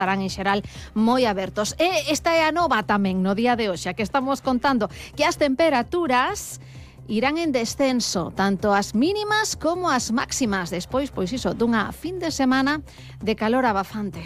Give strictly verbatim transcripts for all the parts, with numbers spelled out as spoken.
estarán en xeral moi abertos. E esta é a nova tamén no día de hoxe, que estamos contando que as temperaturas irán en descenso, tanto as mínimas como as máximas, despois, pois iso, dunha fin de semana de calor abafante.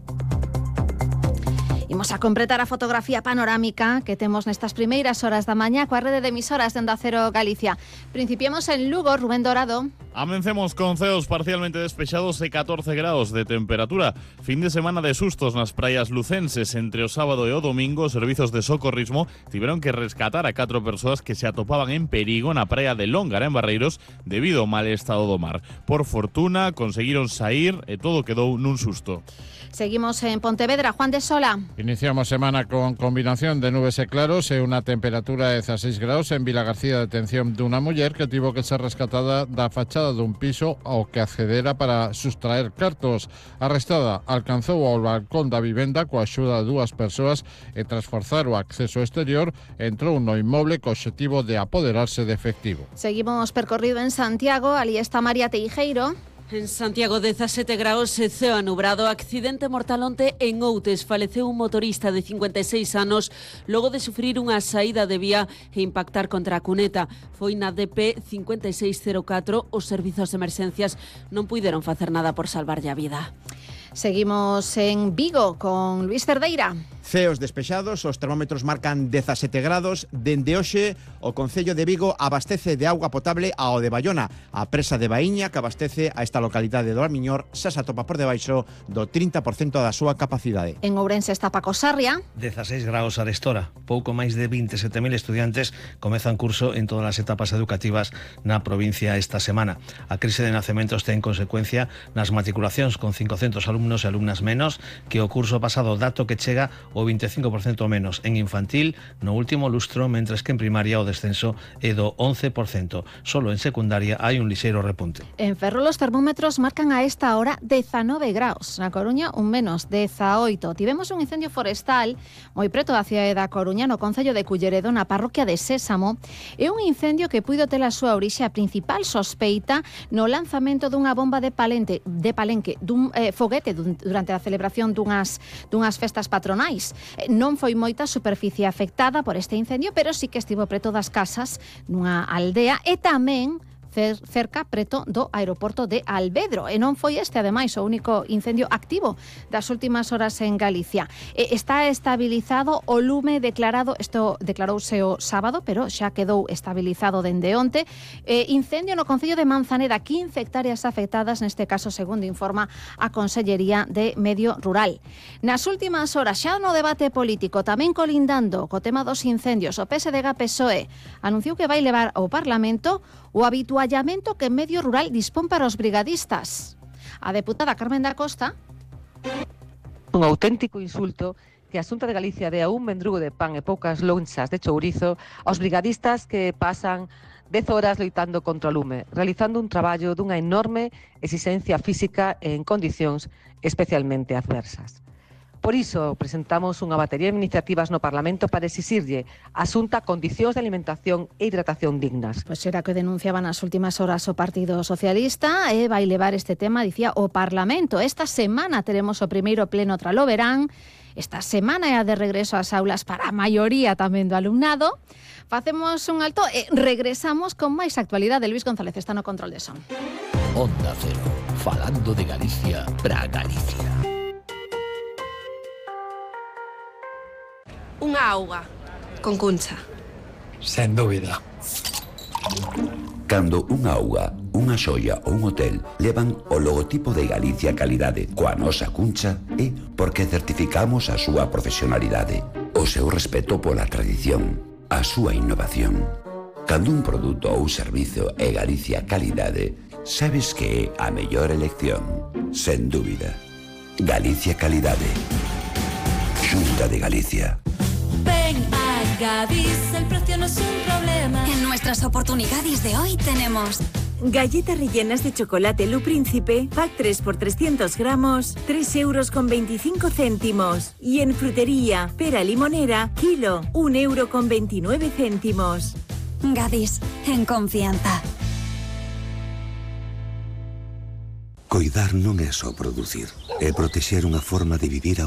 Imos a completar a fotografía panorámica que temos nestas primeiras horas da mañá coa rede de emisoras de Onda Cero Galicia. Principiemos en Lugo, Rubén Dorado. Amencemos con ceos parcialmente despexados e catorce grados de temperatura. Fin de semana de sustos nas praias lucenses. Entre o sábado e o domingo, os servizos de socorrismo tiveron que rescatar a catro persoas que se atopaban en perigo na praia de Lóngara, en Barreiros, debido ao mal estado do mar. Por fortuna, conseguiron saír e todo quedou nun susto. Seguimos en Pontevedra, Juan de Sola. Iniciamos semana con combinación de nubes e claros e unha temperatura de dezasseis graus en Vilagarcía. Detención dunha muller que tivo que ser rescatada da fachada dun piso ao que accedera para sustraer cartos. Arrestada, alcanzou ao balcón da vivenda coa axuda de dúas persoas e tras forzar o acceso exterior entrou no inmoble co obxectivo de apoderarse de efectivo. Seguimos percorrido en Santiago, ali está María Teijeiro. En Santiago, dezasete graus e ceo anubrado. Accidente mortal onte en Outes. Faleceu un motorista de cincuenta e seis anos logo de sufrir unha saída de vía e impactar contra a cuneta. Foi na D P cinco seis cero catro. Os servizos de emerxencias non puideron facer nada por salvarlle a vida. Seguimos en Vigo con Luis Cerdeira. Ceos despexados, os termómetros marcan dezasete grados. Dende hoxe, o Concello de Vigo abastece de auga potable ao de Baiona. A presa de Baíña, que abastece a esta localidade do Armiñor, xa se atopa por debaixo do trinta por cento da súa capacidade. En Ourense está Paco Sarria. dezasseis graus arestora. Pouco máis de vinte e sete mil estudiantes comezan curso en todas as etapas educativas na provincia esta semana. A crise de nacementos ten consecuencia nas matriculacións, con cincocentos alumnos e alumnas menos que o curso pasado, dato que chega o vinte e cinco por cento menos en infantil no último lustro, mentres que en primaria o descenso é do once por cento. Solo en secundaria hai un lixeiro repunte. En Ferrol os termómetros marcan a esta hora dezanove graus. Na Coruña un menos, dezaoito. Tivemos un incendio forestal moi preto da cidade da Coruña, no concello de Culleredo, na parroquia de Sésamo. É un incendio que puido ter a súa orixe a principal sospeita no lanzamento dunha bomba de palente, de palenque, dun eh, foguete dun, durante a celebración dunhas, dunhas festas patronais. Non foi moita superficie afectada por este incendio, pero sí que estivo preto das casas nunha aldea e tamén cerca preto do aeroporto de Alvedro. E non foi este, ademais, o único incendio activo das últimas horas en Galicia. E está estabilizado o lume declarado, isto declarouse o sábado, pero xa quedou estabilizado dende onte. E incendio no concello de Manzaneda, quince hectáreas afectadas, neste caso, segundo informa a Consellería de Medio Rural. Nas últimas horas, xa no debate político, tamén colindando co tema dos incendios, o P S D G P S O E anunciou que vai levar ao Parlamento o habituallamento que en Medio Rural dispón para os brigadistas. A deputada Carmen da Costa. Un auténtico insulto que a Xunta de Galicia dea un mendrugo de pan e poucas lonchas de chourizo aos brigadistas que pasan dez horas loitando contra o lume, realizando un traballo dunha enorme exigencia física e en condicións especialmente adversas. Por iso, presentamos unha batería de iniciativas no Parlamento para exixirlle a Xunta condicións de alimentación e hidratación dignas. Pois era que denunciaban nas últimas horas o Partido Socialista e vai levar este tema, dicía, o Parlamento. Esta semana teremos o primeiro pleno tralo verán. Esta semana é a de regreso ás aulas para a maioría tamén do alumnado. Facemos un alto e regresamos con máis actualidade. Luis González está no control de son. Onda Cero, falando de Galicia para Galicia. Unha auga con Cuncha. Sen dúbida. Cando unha auga, unha xoia ou un hotel levan o logotipo de Galicia Calidade coa nosa Cuncha, é porque certificamos a súa profesionalidade, o seu respeto pola tradición, a súa innovación. Cando un produto ou servizo é Galicia Calidade, sabes que é a mellor elección, sen dúbida. Galicia Calidade. Xunta de Galicia. Ven a Gadis, el precio no es un problema. En nuestras oportunidades de hoy tenemos galletas rellenas de chocolate Lu Príncipe, pack tres por trescientos gramos, tres euros con veinticinco céntimos. Y en frutería, pera limonera, kilo, un euro con veintinueve céntimos. Gadis, en confianza. Coidar non é só producir, é protexer unha forma de vivir